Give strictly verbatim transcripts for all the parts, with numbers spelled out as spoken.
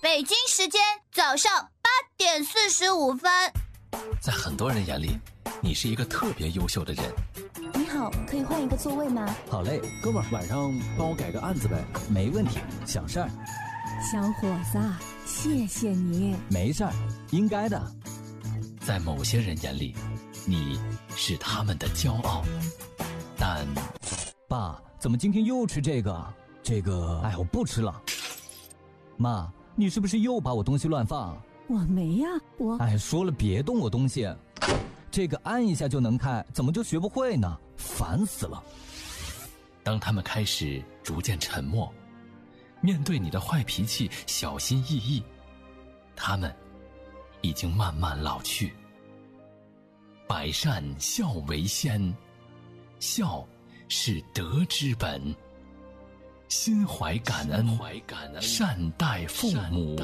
北京时间早上八点四十五分。 在很多人眼里，你是一个特别优秀的人。 你好，可以换一个座位吗？ 好嘞，哥们儿，晚上帮我改个案子呗。 没问题，小事儿。 小伙子，谢谢你。 没事儿，应该的。 在某些人眼里，你是他们的骄傲，但…… 爸，怎么今天又吃这个？这个，哎，我不吃了。妈，你是不是又把我东西乱放？ 我没呀，我…… 哎，说了别动我东西。这个按一下就能开，怎么就学不会呢？烦死了！ 当他们开始逐渐沉默，面对你的坏脾气小心翼翼，他们已经慢慢老去。百善孝为先，孝是德之本。心怀感恩，善待父母。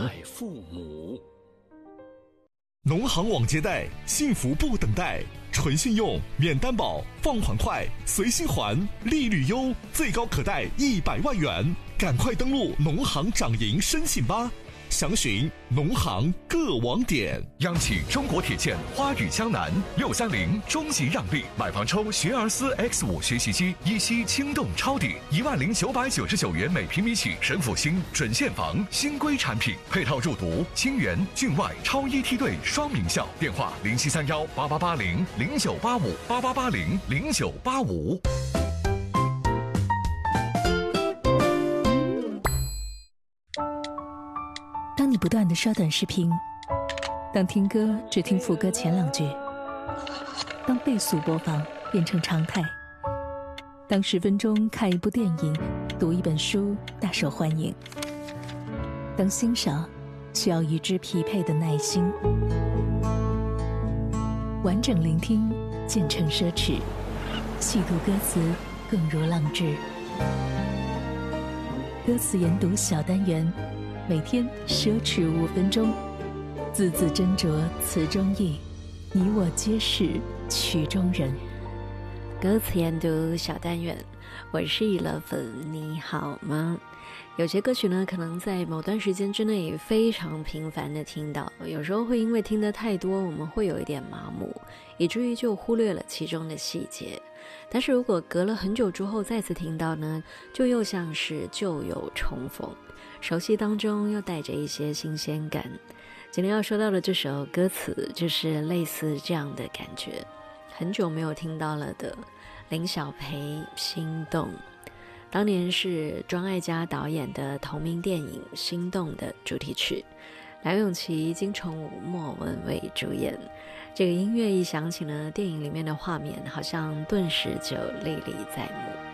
农行网接贷，幸福不等待，纯信用，免担保，放款快，随心还，利率优，最高可贷一百万元。赶快登录农行掌银申请吧，详询农行各网点。 央企中国铁建花语江南六三零中级让利，买房抽学而思 X 五 学习机，一期轻动抄底一万零九百九十九元每平米起，神府新准现房新规产品，配套入读清源郡外超一梯队双名校。电话零七三幺八八八零零九八五八八八零零九八五。 当你不断地刷短视频，当听歌只听副歌前两句，当倍速播放变成常态，当十分钟看一部电影、读一本书大受欢迎，当欣赏需要与之匹配的耐心，完整聆听渐成奢侈，细读歌词更如浪掷。歌词研读小单元，每天奢侈五分钟，字字斟酌词中意，你我皆是曲中人。 歌词研读小单元，我是一乐粉，你好吗？有些歌曲呢，可能在某段时间之内非常频繁的听到，有时候会因为听得太多，我们会有一点麻木，以至于就忽略了其中的细节。但是如果隔了很久之后再次听到呢，就又像是旧友重逢，熟悉当中又带着一些新鲜感。今天要说到的这首歌词就是类似这样的感觉，很久没有听到了的林小培心动，当年是庄爱嘉导演的同名电影《心动》的主题曲，梁咏琪、金城武、莫文蔚主演。这个音乐一响起呢，电影里面的画面好像顿时就历历在目。